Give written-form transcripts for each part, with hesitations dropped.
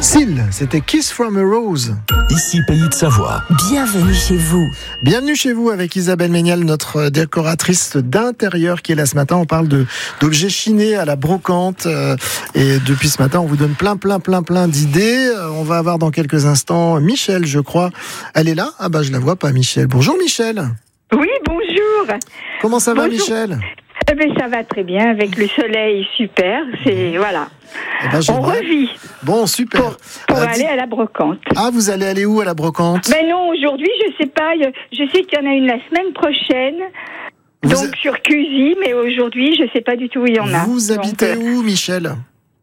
Seal, c'était Kiss from a Rose. Ici Pays de Savoie. Bienvenue chez vous. Bienvenue chez vous avec Isabelle Méniel, notre décoratrice d'intérieur qui est là ce matin. On parle d'objets chinés à la brocante et depuis ce matin on vous donne plein d'idées. On va avoir dans quelques instants Michel, je crois. Elle est là ? Ah bah je la vois pas, Michel. Bonjour Michel. Oui, bonjour. Comment ça va Bonjour. Michel ? Eh ben, ça va très bien, avec le soleil super, c'est voilà. Eh ben, On revit Bon, super. pour aller à la brocante. Ah, vous allez aller où à la brocante ? Ben non, aujourd'hui, je sais pas, je sais qu'il y en a une la semaine prochaine. Donc sur Cusy, mais aujourd'hui, je sais pas du tout où il y en a. Vous habitez où, Michel ? Comment ?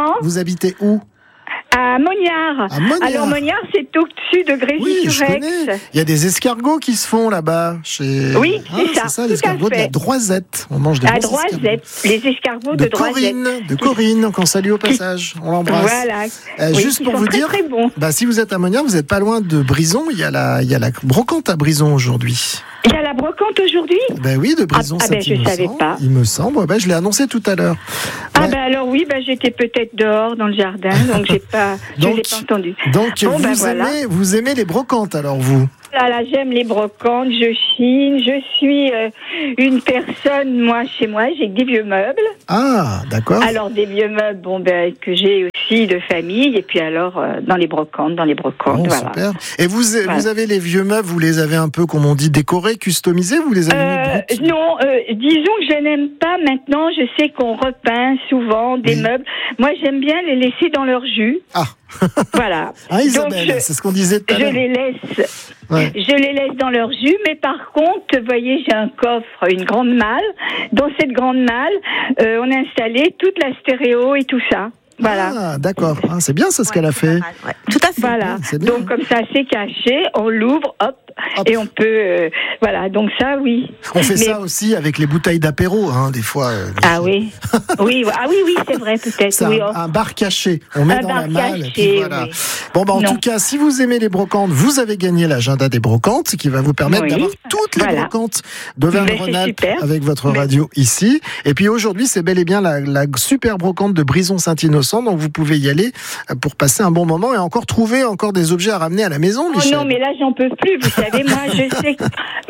Vous habitez où ? À Mognard. À Mognard. Alors Mognard, c'est au-dessus de Oui, je Grésy-sur-Aix. connais. Il y a des escargots qui se font là-bas. Oui, c'est ça, les tout escargots à fait. de la Droisette. On mange des À bons Droisette, les escargots de Droisette. De Corinne, qu'on salue au passage. On l'embrasse. Voilà. Juste pour vous dire, très bons. si vous êtes à Mognard, vous n'êtes pas loin de Brison. Il y a la brocante à Brison aujourd'hui. Il y a la brocante aujourd'hui ? Ben oui, de Brison. je savais pas. Il me semble. Je l'ai annoncé tout à l'heure. Ah ben alors oui, j'étais peut-être dehors dans le jardin, donc je l'ai pas entendu. Donc vous aimez les brocantes alors vous ? Là, j'aime les brocantes, je chine, je suis une personne, moi, chez moi, j'ai des vieux meubles. Ah, d'accord. Alors, des vieux meubles, que j'ai aussi de famille, et puis alors, dans les brocantes, voilà. Super. Et vous avez les vieux meubles, vous les avez un peu, comme on dit, décorés, customisés, vous les avez mis non, disons que je n'aime pas maintenant, je sais qu'on repeint souvent des meubles. Moi, j'aime bien les laisser dans leur jus. Ah. Voilà. Ah, Isabelle, c'est ce qu'on disait tout à l'heure. Je les laisse dans leur jus, mais par contre, vous voyez, j'ai un coffre, une grande malle. Dans cette grande malle, on a installé toute la stéréo et tout ça. Voilà. Ah, d'accord. Ah, c'est bien ça ce qu'elle a fait. Ouais. Tout à fait. Voilà. Bien. Donc comme ça, c'est caché, on l'ouvre, hop. Et on peut, voilà. Donc ça, oui. On fait ça aussi avec les bouteilles d'apéro, des fois. Ah oui. oui, c'est vrai peut-être. C'est un bar caché. On met dans la malle. Caché, et puis voilà. Oui. Bon, en tout cas, si vous aimez les brocantes, vous avez gagné l'agenda des brocantes, qui va vous permettre d'avoir toutes les brocantes d'Auvergne-Rhône-Alpes avec votre radio ici. Et puis aujourd'hui, c'est bel et bien la super brocante de Brison-Saint-Innocent, donc vous pouvez y aller pour passer un bon moment et encore trouver des objets à ramener à la maison, Michel. Oh non, mais là, j'en peux plus. Vous savez, moi, je sais que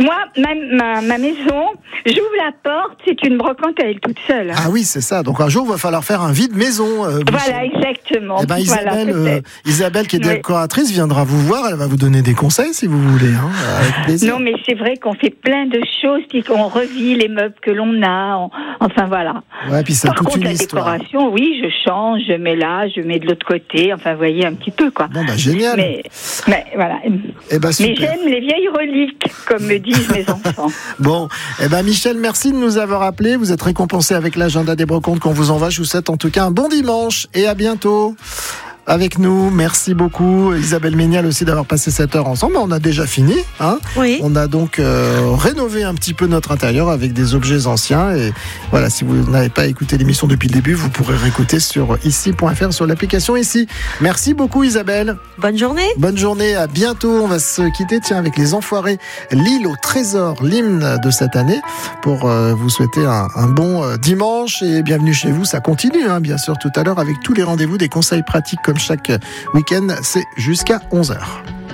ma maison, j'ouvre la porte, c'est une brocante à elle toute seule. Ah oui, c'est ça. Donc un jour, il va falloir faire un vide-maison. Voilà, exactement. Eh ben, Isabelle, qui est décoratrice, viendra vous voir. Elle va vous donner des conseils si vous voulez. Avec plaisir. Non, mais c'est vrai qu'on fait plein de choses, puis qu'on revit les meubles que l'on a. Enfin, voilà. Ouais, puis c'est Par toute contre, une la histoire. décoration, oui, je change, je mets là, je mets de l'autre côté. Enfin, vous voyez, un petit peu, quoi. Bon, génial. Mais voilà. Super. Mais j'aime les vieilles reliques, comme me disent mes enfants. Bon, Michel, merci de nous avoir appelés. Vous êtes récompensé avec l'agenda des brocantes qu'on vous envoie. Je vous souhaite en tout cas un bon dimanche et à bientôt avec nous. Merci beaucoup Isabelle Méniel aussi d'avoir passé cette heure ensemble. On a déjà fini. Oui. On a donc rénové un petit peu notre intérieur avec des objets anciens. Et voilà, si vous n'avez pas écouté l'émission depuis le début, vous pourrez réécouter sur ici.fr, sur l'application ici. Merci beaucoup Isabelle. Bonne journée. Bonne journée, à bientôt. On va se quitter avec les Enfoirés, l'île au trésor, l'hymne de cette année, pour vous souhaiter un bon dimanche et bienvenue chez vous. Ça continue, bien sûr, tout à l'heure avec tous les rendez-vous, des conseils pratiques comme chaque week-end. C'est jusqu'à 11h.